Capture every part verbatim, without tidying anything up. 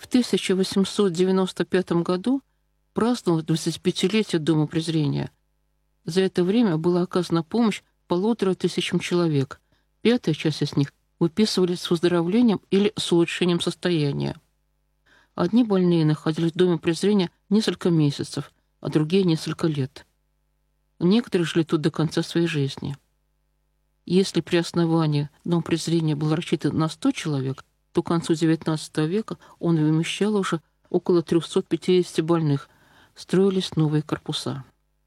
тысяча восемьсот девяносто пятом году праздновалось двадцатипятилетие Дома презрения. За это время была оказана помощь полутора тысячам человек. Пятая часть из них выписывались с выздоровлением или с улучшением состояния. Одни больные находились в Доме презрения несколько месяцев, а другие — несколько лет. Некоторые жили тут до конца своей жизни. Если при основании Дом презрения был рассчитан на сто человек, то к концу девятнадцатого века он вмещал уже около трёхсот пятидесяти больных, строились новые корпуса.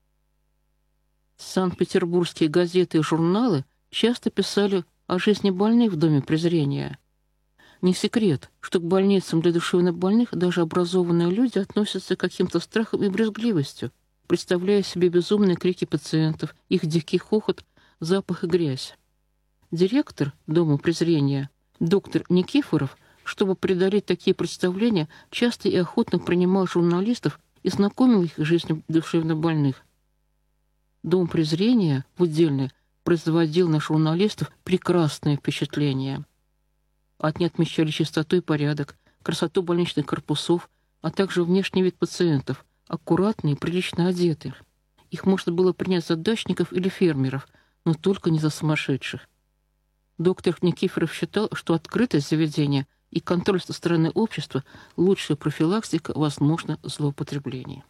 Санкт-петербургские газеты и журналы часто писали о жизни больных в Доме презрения. Не секрет, что к больницам для душевнобольных даже образованные люди относятся к каким-то страхом и брезгливостью, представляя себе безумные крики пациентов, их дикий хохот, запах и грязь. Директор Дома презрения, доктор Никифоров, чтобы преодолеть такие представления, часто и охотно принимал журналистов и знакомил их с жизнью душевнобольных. Дом презрения в отдельное производил на журналистов прекрасное впечатление. Они отмечали чистоту и порядок, красоту больничных корпусов, а также внешний вид пациентов, аккуратные и прилично одетых. Их можно было принять за дачников или фермеров, но только не за сумасшедших. Доктор Никифоров считал, что открытость заведения и контроль со стороны общества – лучшая профилактика возможных злоупотреблений.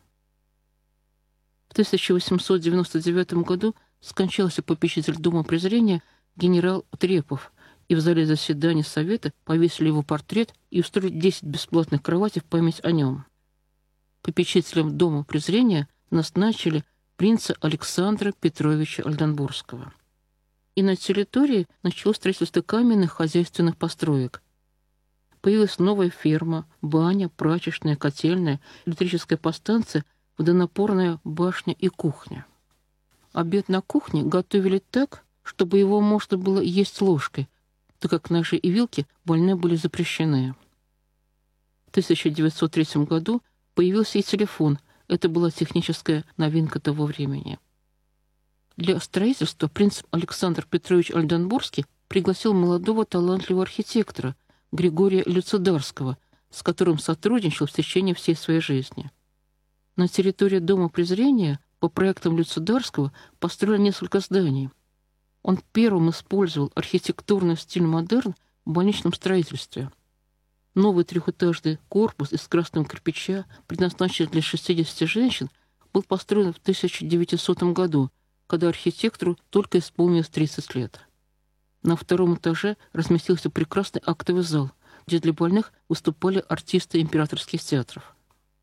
В тысяча восемьсот девяносто девятом году скончался попечитель Дома презрения генерал Трепов, и в зале заседания Совета повесили его портрет и устроили десять бесплатных кроватей в память о нем. Попечителем Дома презрения назначили принца Александра Петровича Ольденбургского. И на территории началось строительство каменных хозяйственных построек. Появилась новая ферма, баня, прачечная, котельная, электрическая подстанция, водонапорная башня и кухня. Обед на кухне готовили так, чтобы его можно было есть ложкой, так как ножи и вилки больным были запрещены. В тысяча девятьсот третьем году появился и телефон. Это была техническая новинка того времени. Для строительства принц Александр Петрович Ольденбургский пригласил молодого талантливого архитектора Григория Люцидарского, с которым сотрудничал в течение всей своей жизни. На территории Дома презрения по проектам Люцидарского построили несколько зданий. Он первым использовал архитектурный стиль модерн в больничном строительстве. Новый трехэтажный корпус из красного кирпича, предназначенный для шестидесяти женщин, был построен в тысяча девятисотом году, когда архитектору только исполнилось тридцать лет. На втором этаже разместился прекрасный актовый зал, где для больных выступали артисты императорских театров.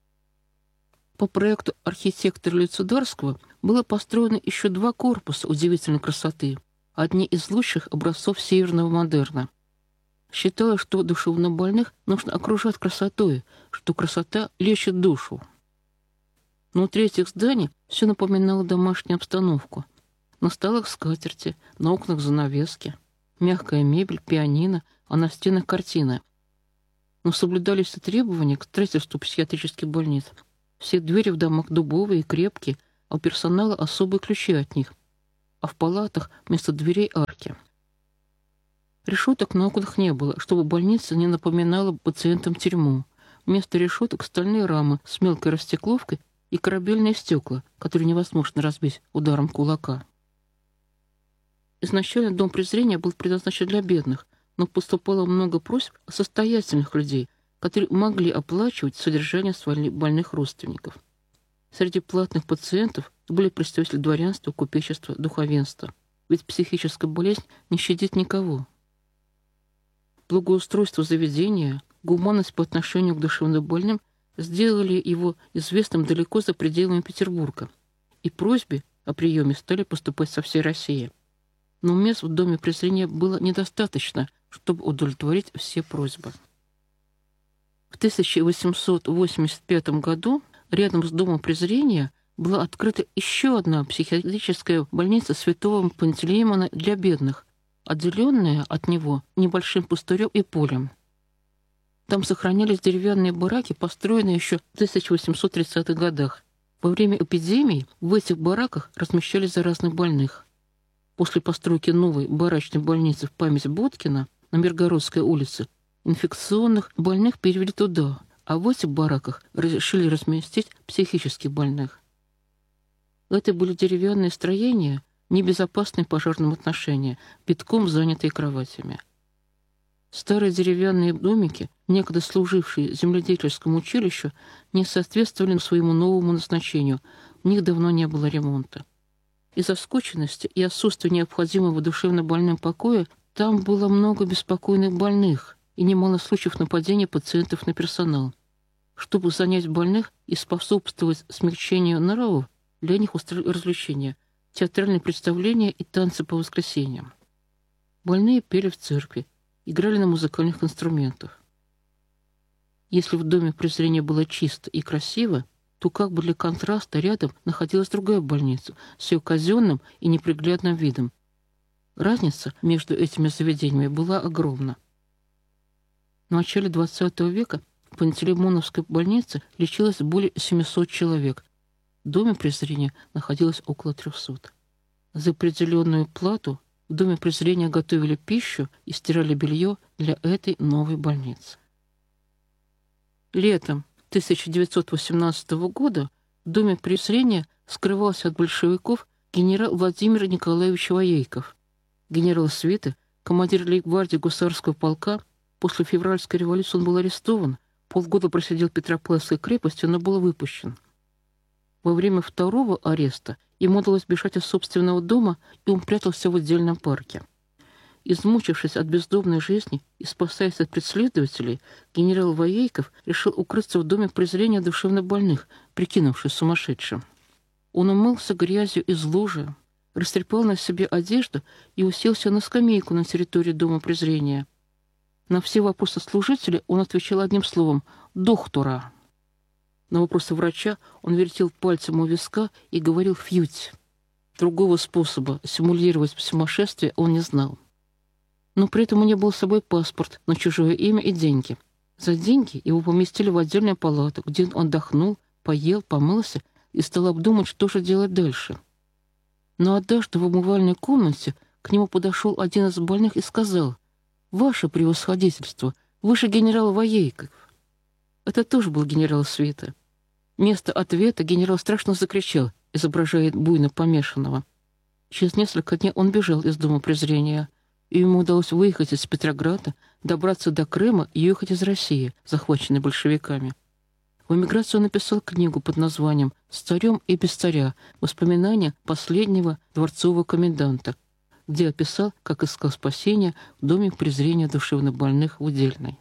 По проекту архитектора Люцидарского было построено еще два корпуса удивительной красоты, одни из лучших образцов северного модерна. Считалось, что душевнобольных нужно окружать красотой, что красота лечит душу. Внутри этих зданий все напоминало домашнюю обстановку. На столах скатерти, на окнах занавески, мягкая мебель, пианино, а на стенах картины. Но соблюдались и требования к строительству психиатрических больниц. Все двери в домах дубовые и крепкие, а у персонала особые ключи от них, а в палатах вместо дверей арки. Решеток на окнах не было, чтобы больница не напоминала пациентам тюрьму. Вместо решеток стальные рамы с мелкой растекловкой и корабельные стекла, которые невозможно разбить ударом кулака. Изначально Дом презрения был предназначен для бедных, но поступало много просьб состоятельных людей, которые могли оплачивать содержание своих больных родственников. Среди платных пациентов были представители дворянства, купечества, духовенства. Ведь психическая болезнь не щадит никого. Благоустройство заведения, гуманность по отношению к душевнобольным сделали его известным далеко за пределами Петербурга, и просьбы о приеме стали поступать со всей России. Но мест в Доме презрения было недостаточно, чтобы удовлетворить все просьбы. В тысяча восемьсот восемьдесят пятом году рядом с Домом презрения была открыта еще одна психиатрическая больница Святого Пантелеймона для бедных, отделенная от него небольшим пустырем и полем. Там сохранялись деревянные бараки, построенные еще в тысяча восемьсот тридцатых годах. Во время эпидемий в этих бараках размещались заразных больных. После постройки новой барачной больницы в память Боткина на Миргородской улице инфекционных больных перевели туда, а в этих бараках решили разместить психически больных. Это были деревянные строения, небезопасные в пожарном отношении, битком занятые кроватями. Старые деревянные домики, некогда служившие земледельческому училищу, не соответствовали своему новому назначению, в них давно не было ремонта. Из-за скученности и отсутствия необходимого душевно больным покоя там было много беспокойных больных и немало случаев нападения пациентов на персонал. Чтобы занять больных и способствовать смягчению нравов, для них устроили развлечения, театральные представления и танцы по воскресеньям. Больные пели в церкви, играли на музыкальных инструментах. Если в доме презрения было чисто и красиво, то как бы для контраста рядом находилась другая больница с ее казенным и неприглядным видом. Разница между этими заведениями была огромна. В начале двадцатого века в Пантелеймоновской больнице лечилось более семисот человек. В доме презрения находилось около трехсот. За определенную плату в доме презрения готовили пищу и стирали белье для этой новой больницы. Летом тысяча девятьсот восемнадцатого года в доме презрения скрывался от большевиков генерал Владимир Николаевич Воейков, генерал свиты, командир лейб-гвардии гусарского полка. После февральской революции он был арестован, полгода просидел в Петропавловской крепости, но был выпущен. Во время второго ареста ему удалось бежать из собственного дома, и он прятался в отдельном парке. Измучившись от бездомной жизни и спасаясь от преследователей, генерал Воейков решил укрыться в доме презрения душевнобольных, прикинувшись сумасшедшим. Он умылся грязью из лужи, растрепал на себе одежду и уселся на скамейку на территории дома презрения. На все вопросы служителя он отвечал одним словом «доктора». На вопросы врача он вертел пальцем у виска и говорил «фьють». Другого способа симулировать сумасшествие он не знал. Но при этом у него был с собой паспорт на чужое имя и деньги. За деньги его поместили в отдельную палату, где он отдохнул, поел, помылся и стал обдумать, что же делать дальше. Но однажды в умывальной комнате к нему подошел один из больных и сказал: «Ваше превосходительство, вы же генерал Воейков». Это тоже был генерал свиты. Вместо ответа генерал страшно закричал, изображая буйно помешанного. Через несколько дней он бежал из дома презрения, и ему удалось выехать из Петрограда, добраться до Крыма и уехать из России, захваченной большевиками. В эмиграцию он написал книгу под названием «С царем и без царя. Воспоминания последнего дворцового коменданта», где описал, как искал спасения в доме презрения душевнобольных в Удельной.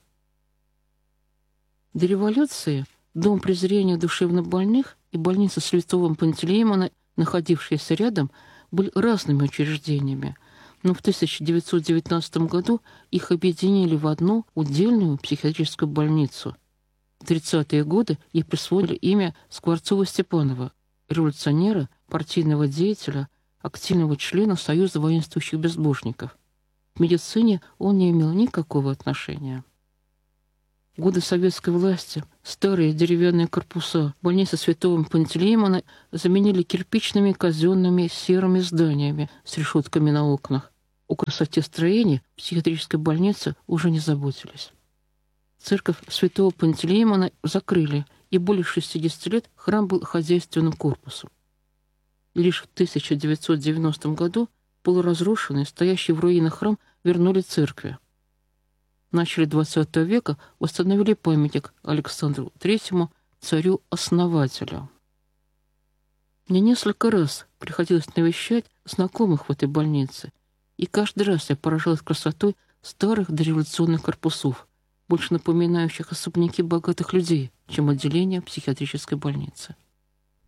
До революции дом презрения душевнобольных и больница святого Пантелеймона, находившиеся рядом, были разными учреждениями, но в тысяча девятьсот девятнадцатом году их объединили в одну удельную психиатрическую больницу. В тридцатые годы ей присвоили имя Скворцова-Степанова, революционера, партийного деятеля, активного члена Союза воинствующих безбожников. К медицине он не имел никакого отношения. В годы советской власти старые деревянные корпуса больницы святого Пантелеймона заменили кирпичными казенными серыми зданиями с решетками на окнах. О красоте строения в психиатрической больнице уже не заботились. Церковь святого Пантелеймона закрыли, и более шестидесяти лет храм был хозяйственным корпусом. Лишь в тысяча девятьсот девяностом году полуразрушенный, стоящий в руинах храм вернули церкви. В начале двадцатого века восстановили памятник Александру Третьему, царю-основателю. Мне несколько раз приходилось навещать знакомых в этой больнице, и каждый раз я поражалась красотой старых дореволюционных корпусов, больше напоминающих особняки богатых людей, чем отделение психиатрической больницы.